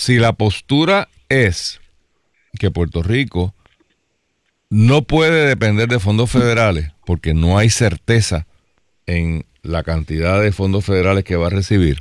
si la postura es que Puerto Rico no puede depender de fondos federales porque no hay certeza en la cantidad de fondos federales que va a recibir,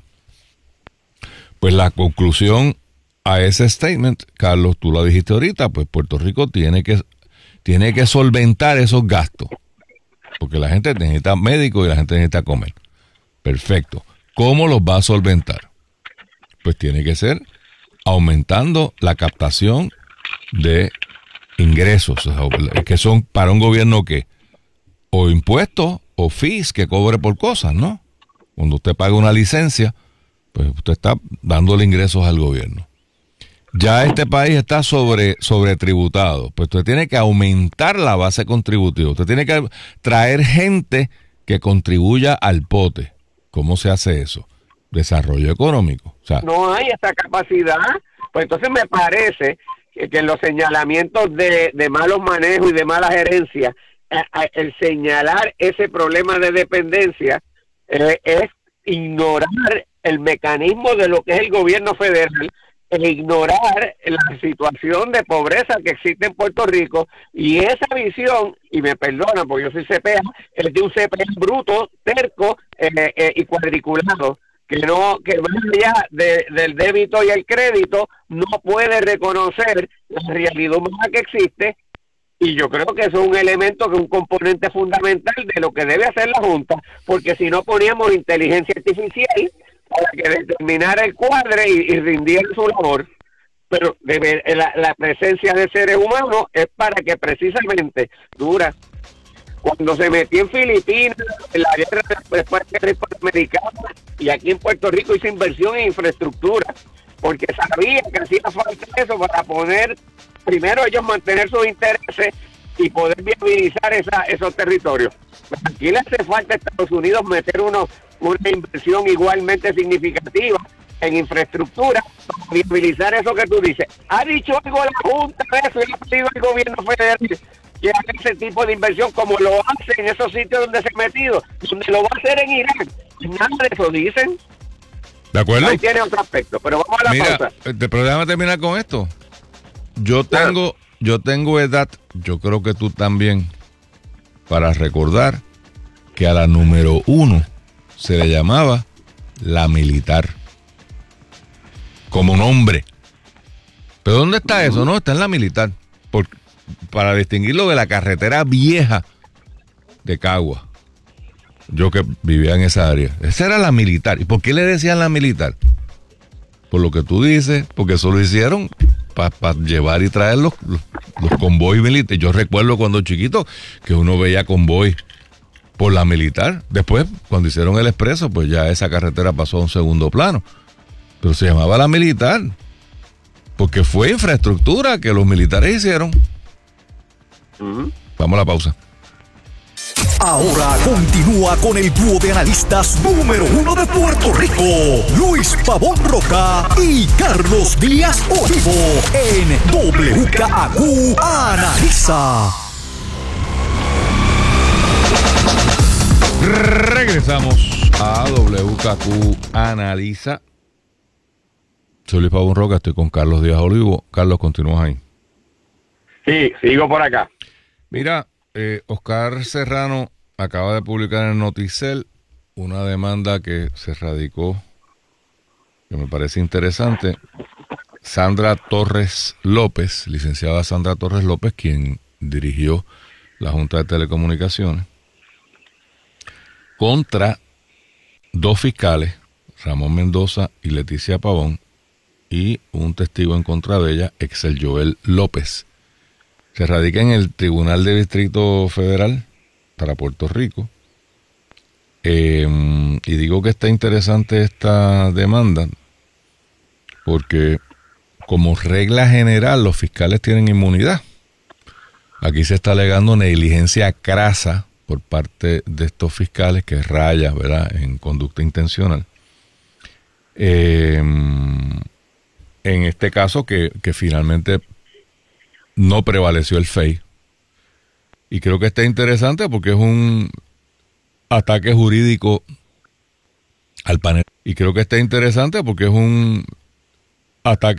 pues la conclusión a ese statement, Carlos, tú lo dijiste ahorita, pues Puerto Rico tiene que solventar esos gastos, porque la gente necesita médicos y la gente necesita comer. Perfecto. ¿Cómo los va a solventar? Pues tiene que ser aumentando la captación de ingresos, que son para un gobierno que o impuestos o fees que cobre por cosas, ¿no? Cuando usted paga una licencia, pues usted está dándole ingresos al gobierno. Ya este país está sobretributado, pues usted tiene que aumentar la base contributiva, usted tiene que traer gente que contribuya al pote. ¿Cómo se hace eso? Desarrollo económico. O sea, no hay esa capacidad. Pues entonces me parece que en los señalamientos de malos manejos y de mala gerencia, el señalar ese problema de dependencia es ignorar el mecanismo de lo que es el gobierno federal, e ignorar la situación de pobreza que existe en Puerto Rico, y esa visión, y me perdonan porque yo soy CPA, es de un CPA bruto, terco y cuadriculado, que más allá del débito y el crédito no puede reconocer la realidad humana que existe. Y yo creo que eso es un elemento, que es un componente fundamental de lo que debe hacer la Junta, porque si no poníamos inteligencia artificial para que determinara el cuadre y rindiera su labor. Pero la presencia de seres humanos es para que precisamente cuando se metió en Filipinas, en la guerra después de la guerra hispanoamericana, y aquí en Puerto Rico hizo inversión en infraestructura, porque sabía que hacía falta eso para poder, primero ellos mantener sus intereses y poder viabilizar esos territorios. Pues aquí le hace falta a Estados Unidos meter una inversión igualmente significativa en infraestructura para viabilizar eso que tú dices. ¿Ha dicho algo la Junta de eso y ha pedido al gobierno federal que haga ese tipo de inversión como lo hace en esos sitios donde se ha metido, donde lo va a hacer en Irán? Nada de eso dicen. ¿De acuerdo? Ahí tiene otro aspecto, pero vamos a la pausa. Pero déjame terminar con esto. Yo tengo edad, yo creo que tú también, para recordar que a la número 1 se le llamaba la militar, como nombre. ¿Pero dónde está eso? No, está en la militar. Para distinguirlo de la carretera vieja de Cagua. Yo que vivía en esa área. Esa era la militar. ¿Y por qué le decían la militar? Por lo que tú dices, porque eso lo hicieron para llevar y traer los convoys militares. Yo recuerdo cuando chiquito que uno veía convoy por la militar. Después, cuando hicieron el expreso, pues ya esa carretera pasó a un segundo plano. Pero se llamaba la militar, porque fue infraestructura que los militares hicieron. Vamos a la pausa. Ahora continúa con el dúo de analistas número 1 de Puerto Rico, Luis Pavón Roca y Carlos Díaz Olivo, en WKAQ Analiza. Regresamos a WKAQ Analiza. Soy Luis Pavón Roca, estoy con Carlos Díaz Olivo. Carlos, ¿continúas ahí? Sí, sigo por acá. Mira, Oscar Serrano acaba de publicar en Noticel una demanda que se radicó, que me parece interesante. Sandra Torres López, licenciada Sandra Torres López, quien dirigió la Junta de Telecomunicaciones, contra 2 fiscales, Ramón Mendoza y Leticia Pavón, y un testigo en contra de ella, Excel Joel López. Se radica en el Tribunal de Distrito Federal para Puerto Rico. Y digo que está interesante esta demanda porque, como regla general, los fiscales tienen inmunidad. Aquí se está alegando negligencia crasa por parte de estos fiscales, que raya, ¿verdad?, en conducta intencional. En este caso que finalmente no prevaleció el FEI. Y creo que está interesante porque es un ataque jurídico al panel. Y creo que está interesante porque es un ataque